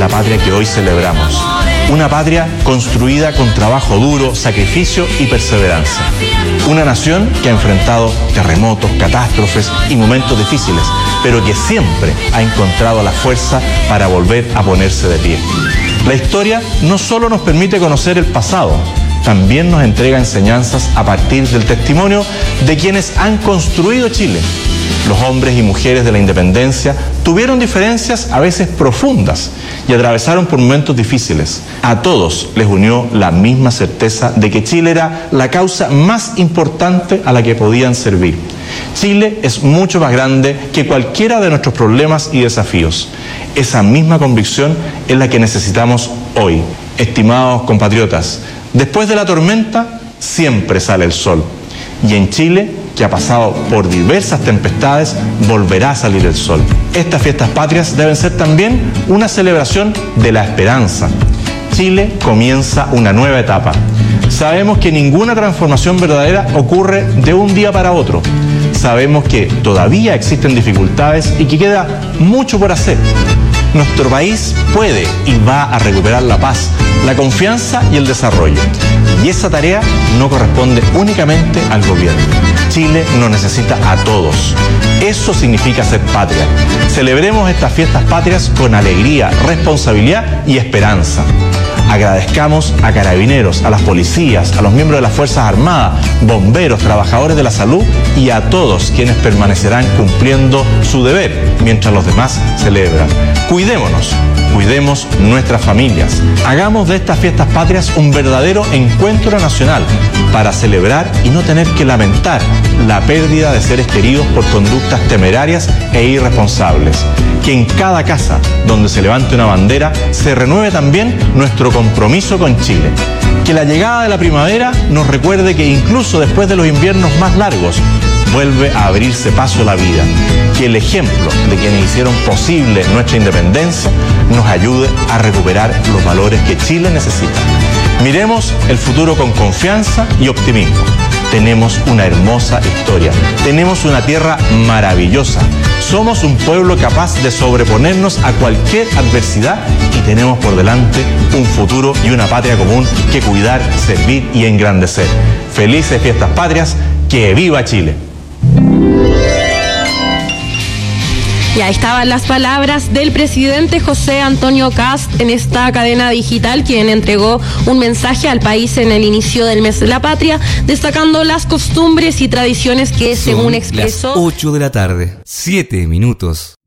la patria que hoy celebramos. Una patria construida con trabajo duro, sacrificio y perseverancia. Una nación que ha enfrentado terremotos, catástrofes y momentos difíciles, pero que siempre ha encontrado la fuerza para volver a ponerse de pie. La historia no solo nos permite conocer el pasado, también nos entrega enseñanzas a partir del testimonio de quienes han construido Chile. Los hombres y mujeres de la independencia tuvieron diferencias a veces profundas y atravesaron por momentos difíciles. A todos les unió la misma certeza de que Chile era la causa más importante a la que podían servir. Chile es mucho más grande que cualquiera de nuestros problemas y desafíos. Esa misma convicción es la que necesitamos hoy. Estimados compatriotas, después de la tormenta siempre sale el sol. Y en Chile, que ha pasado por diversas tempestades, volverá a salir el sol. Estas fiestas patrias deben ser también una celebración de la esperanza. Chile comienza una nueva etapa. Sabemos que ninguna transformación verdadera ocurre de un día para otro. Sabemos que todavía existen dificultades y que queda mucho por hacer. Nuestro país puede y va a recuperar la paz, la confianza y el desarrollo. Y esa tarea no corresponde únicamente al gobierno. Chile nos necesita a todos. Eso significa ser patria. Celebremos estas fiestas patrias con alegría, responsabilidad y esperanza. Agradezcamos a carabineros, a las policías, a los miembros de las Fuerzas Armadas, bomberos, trabajadores de la salud y a todos quienes permanecerán cumpliendo su deber mientras los demás celebran. Cuidémonos, cuidemos nuestras familias. Hagamos de estas fiestas patrias un verdadero encuentro nacional para celebrar y no tener que lamentar la pérdida de seres queridos por conductas temerarias e irresponsables. Que en cada casa donde se levante una bandera se renueve también nuestro compromiso con Chile. Que la llegada de la primavera nos recuerde que incluso después de los inviernos más largos, vuelve a abrirse paso la vida. Que el ejemplo de quienes hicieron posible nuestra independencia nos ayude a recuperar los valores que Chile necesita. Miremos el futuro con confianza y optimismo. Tenemos una hermosa historia, tenemos una tierra maravillosa, somos un pueblo capaz de sobreponernos a cualquier adversidad y tenemos por delante un futuro y una patria común que cuidar, servir y engrandecer. Felices fiestas patrias, que viva Chile. Y ahí estaban las palabras del presidente José Antonio Kast en esta cadena digital, quien entregó un mensaje al país en el inicio del mes de la patria, destacando las costumbres y tradiciones que, según expresó... Las 8 de la tarde, 7 minutos.